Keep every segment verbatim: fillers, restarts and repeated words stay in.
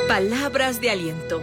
Palabras de aliento.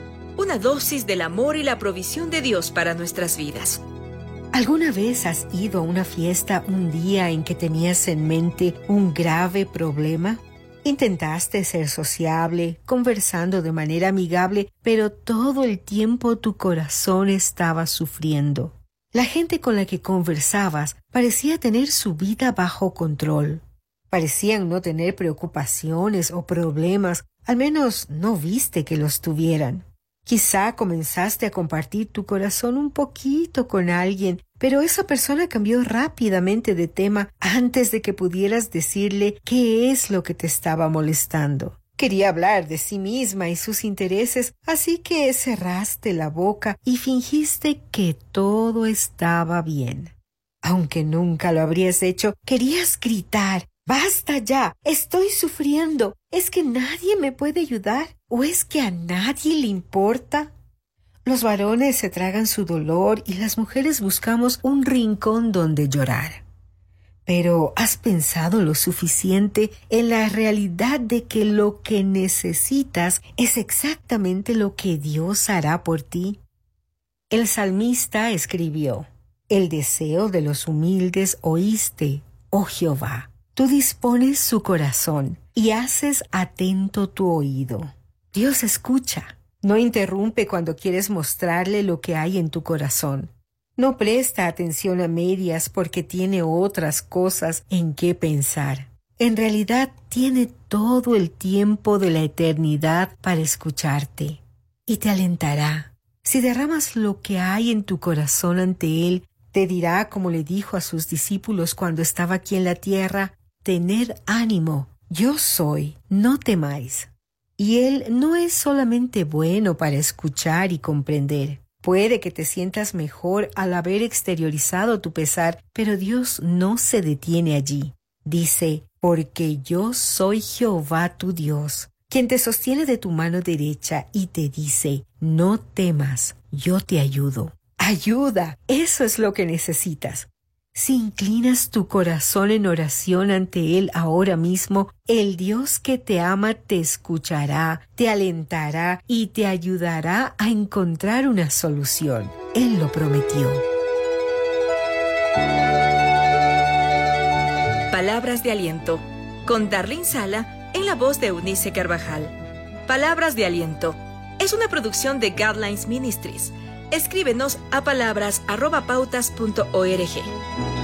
Una dosis del amor y la provisión de Dios para nuestras vidas. ¿Alguna vez has ido a una fiesta un día en que tenías en mente un grave problema? Intentaste ser sociable, conversando de manera amigable, pero todo el tiempo tu corazón estaba sufriendo. La gente con la que conversabas parecía tener su vida bajo control. Parecían no tener preocupaciones o problemas, al menos no viste que los tuvieran. Quizá comenzaste a compartir tu corazón un poquito con alguien, pero esa persona cambió rápidamente de tema antes de que pudieras decirle qué es lo que te estaba molestando. Quería hablar de sí misma y sus intereses, así que cerraste la boca y fingiste que todo estaba bien. Aunque nunca lo habrías hecho, querías gritar: ¡Basta ya! ¡Estoy sufriendo! ¿Es que nadie me puede ayudar? ¿O es que a nadie le importa? Los varones se tragan su dolor y las mujeres buscamos un rincón donde llorar. Pero ¿has pensado lo suficiente en la realidad de que lo que necesitas es exactamente lo que Dios hará por ti? El salmista escribió: «El deseo de los humildes oíste, oh Jehová. Tú dispones su corazón y haces atento tu oído». Dios escucha. No interrumpe cuando quieres mostrarle lo que hay en tu corazón. No presta atención a medias porque tiene otras cosas en qué pensar. En realidad tiene todo el tiempo de la eternidad para escucharte y te alentará. Si derramas lo que hay en tu corazón ante Él, te dirá, como le dijo a sus discípulos cuando estaba aquí en la tierra: «Tened ánimo, yo soy, no temáis». Y Él no es solamente bueno para escuchar y comprender. Puede que te sientas mejor al haber exteriorizado tu pesar, pero Dios no se detiene allí. Dice: «Porque yo soy Jehová tu Dios, quien te sostiene de tu mano derecha y te dice: no temas, yo te ayudo». Ayuda, eso es lo que necesitas. Si inclinas tu corazón en oración ante Él ahora mismo, el Dios que te ama te escuchará, te alentará y te ayudará a encontrar una solución. Él lo prometió. Palabras de aliento, con Darlene Sala en la voz de Eunice Carvajal. Palabras de aliento es una producción de Guidelines Ministries. Escríbenos a palabras arroba pautas punto org.